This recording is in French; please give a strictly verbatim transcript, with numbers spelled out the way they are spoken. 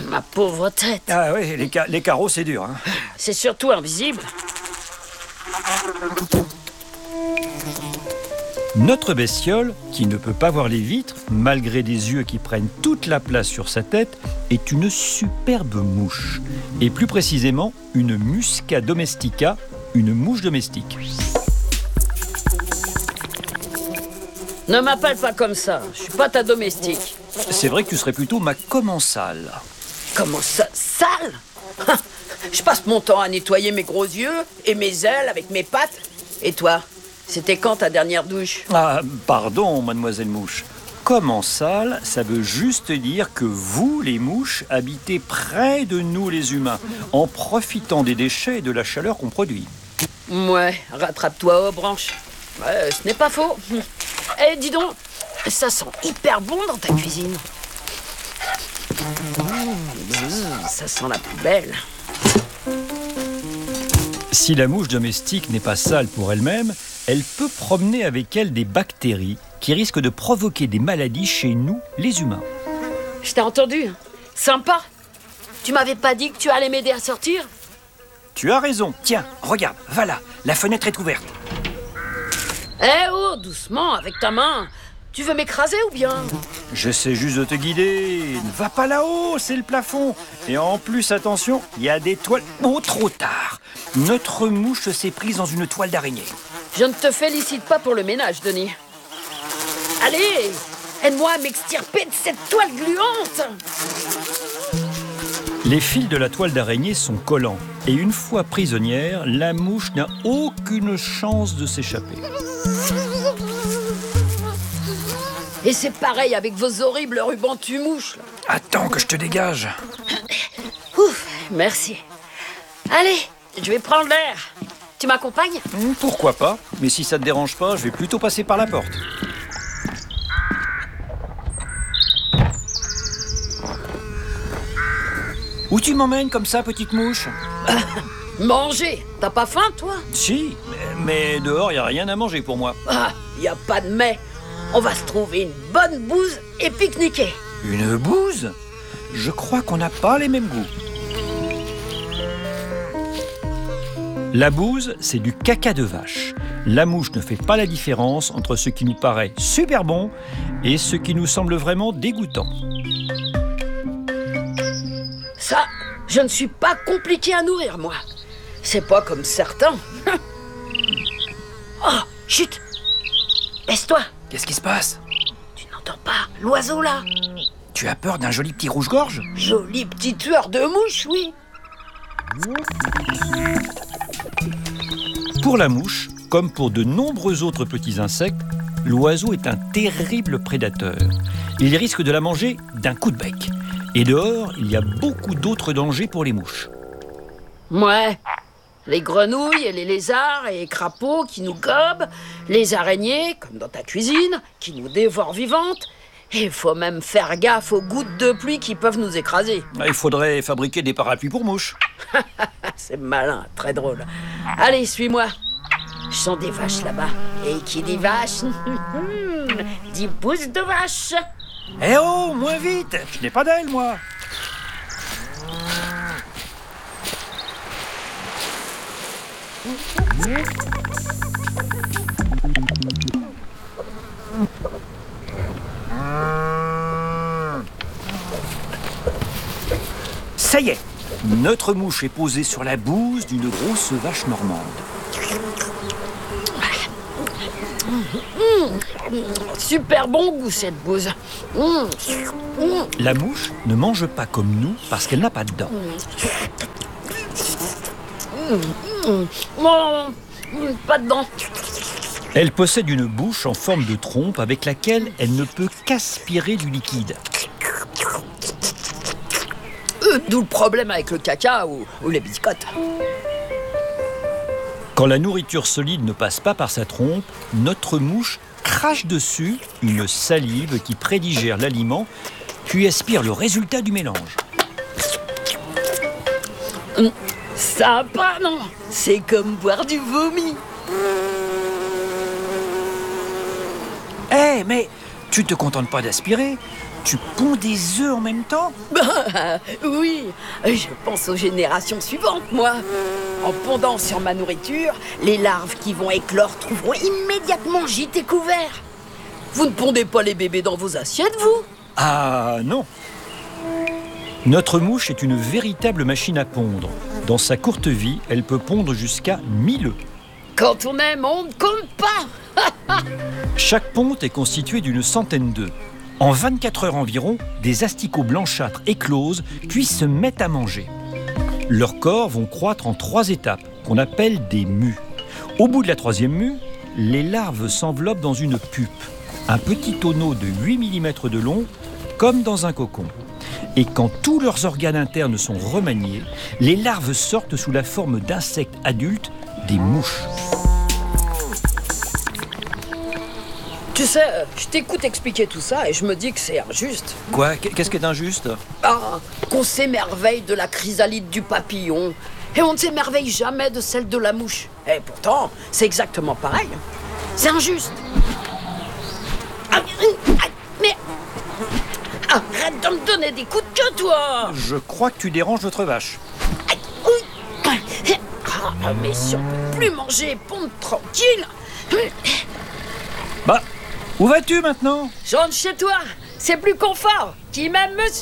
Ma pauvre tête. Ah oui, les, ca- les carreaux, c'est dur. Hein. C'est surtout invisible. Notre bestiole, qui ne peut pas voir les vitres, malgré des yeux qui prennent toute la place sur sa tête, est une superbe mouche. Et plus précisément, une Musca domestica, une mouche domestique. Ne m'appelle pas comme ça, je suis pas ta domestique. C'est vrai que tu serais plutôt ma commensale. Comment ça, sale? Je passe mon temps à nettoyer mes gros yeux et mes ailes avec mes pattes. Et toi, c'était quand ta dernière douche? Ah, pardon, mademoiselle Mouche. Commensale, ça veut juste dire que vous, les mouches, habitez près de nous, les humains, en profitant des déchets et de la chaleur qu'on produit. Ouais, rattrape-toi aux branches. Ouais, ce n'est pas faux. Eh, dis donc, ça sent hyper bon dans ta cuisine. Mmh, ça sent la poubelle. Si la mouche domestique n'est pas sale pour elle-même, elle peut promener avec elle des bactéries qui risquent de provoquer des maladies chez nous, les humains. Je t'ai entendu. Sympa. Tu m'avais pas dit que tu allais m'aider à sortir? Tu as raison. Tiens, regarde, voilà, la fenêtre est ouverte. Eh oh, doucement, avec ta main. Tu veux m'écraser ou bien? J'essaie juste de te guider. Ne va pas là-haut, c'est le plafond. Et en plus, attention, il y a des toiles. Oh, trop tard. Notre mouche s'est prise dans une toile d'araignée. Je ne te félicite pas pour le ménage, Denis. Allez, aide-moi à m'extirper de cette toile gluante. Les fils de la toile d'araignée sont collants. Et une fois prisonnière, la mouche n'a aucune chance de s'échapper. Et c'est pareil avec vos horribles rubans tue-mouches. Attends que je te dégage. Ouf, merci. Allez, je vais prendre l'air. Tu m'accompagnes? Pourquoi pas? Mais si ça te dérange pas, je vais plutôt passer par la porte. Où tu m'emmènes comme ça, petite mouche? Manger. T'as pas faim, toi? Si, mais, mais dehors, il n'y a rien à manger pour moi. Ah, y a pas de mais. On va se trouver une bonne bouse et pique-niquer. Une bouse? Je crois qu'on n'a pas les mêmes goûts. La bouse, c'est du caca de vache. La mouche ne fait pas la différence entre ce qui nous paraît super bon et ce qui nous semble vraiment dégoûtant. Ça, je ne suis pas compliqué à nourrir, moi. C'est pas comme certains. Oh, chut! Baisse-toi. Qu'est-ce qui se passe? Tu n'entends pas l'oiseau, là? Tu as peur d'un joli petit rouge-gorge? Joli petit tueur de mouches, oui. Pour la mouche, comme pour de nombreux autres petits insectes, l'oiseau est un terrible prédateur. Il risque de la manger d'un coup de bec. Et dehors, il y a beaucoup d'autres dangers pour les mouches. Ouais. Les grenouilles et les lézards et les crapauds qui nous gobent, les araignées, comme dans ta cuisine, qui nous dévorent vivantes. Et il faut même faire gaffe aux gouttes de pluie qui peuvent nous écraser. Il faudrait fabriquer des parapluies pour mouches. C'est malin, très drôle. Allez, suis-moi. Je sens des vaches là-bas. Et qui dit vache, dit bouse de vache. Eh oh, moins vite! Je n'ai pas d'aile, moi! Ça y est! Notre mouche est posée sur la bouse d'une grosse vache normande. Mmh, super bon goût, cette bouse. Mmh, mmh. La mouche ne mange pas comme nous parce qu'elle n'a pas de dents. Mmh, mmh. Oh, mmh, pas de dents. Elle possède une bouche en forme de trompe avec laquelle elle ne peut qu'aspirer du liquide. Euh, D'où le problème avec le caca ou, ou les biscottes. Quand la nourriture solide ne passe pas par sa trompe, notre mouche crache dessus une salive qui prédigère l'aliment, puis aspire le résultat du mélange. Mmh, sympa, non? C'est comme boire du vomi. Eh, hey, mais tu te contentes pas d'aspirer, tu ponds des œufs en même temps? Bah, oui, je pense aux générations suivantes, moi. En pondant sur ma nourriture, les larves qui vont éclore trouveront immédiatement gîte et couvert. Vous ne pondez pas les bébés dans vos assiettes, vous? Ah non! Notre mouche est une véritable machine à pondre. Dans sa courte vie, elle peut pondre jusqu'à mille œufs. Quand on aime, on ne compte pas. Chaque ponte est constituée d'une centaine d'œufs. En vingt-quatre heures environ, des asticots blanchâtres éclosent puis se mettent à manger. Leurs corps vont croître en trois étapes, qu'on appelle des mues. Au bout de la troisième mue, les larves s'enveloppent dans une pupe, un petit tonneau de huit millimètres de long, comme dans un cocon. Et quand tous leurs organes internes sont remaniés, les larves sortent sous la forme d'insectes adultes, des mouches. Tu sais, je t'écoute expliquer tout ça et je me dis que c'est injuste. Quoi? Qu'est-ce qui est injuste? Ah, qu'on s'émerveille de la chrysalide du papillon et on ne s'émerveille jamais de celle de la mouche. Et pourtant, c'est exactement pareil. C'est injuste. Ah, mais arrête de me donner des coups de queue, toi! Je crois que tu déranges notre vache. Ah, mais si on peut plus manger et pondre tranquille. Bah, où vas-tu maintenant? Je rentre chez toi, c'est plus confort. Qui m'aime me